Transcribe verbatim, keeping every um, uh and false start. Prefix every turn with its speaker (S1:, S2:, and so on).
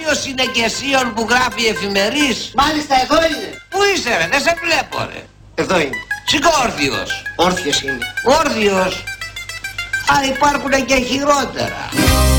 S1: Όρθιος είναι και εσίον που γράφει εφημερής.
S2: Μάλιστα, εδώ είναι.
S1: Πού είσαι ρε, δεν σε βλέπω ρε.
S2: Εδώ είναι.
S1: Σηκώ όρθιος.
S2: Όρθιος είναι.
S1: Όρθιος. Α, υπάρχουν και χειρότερα.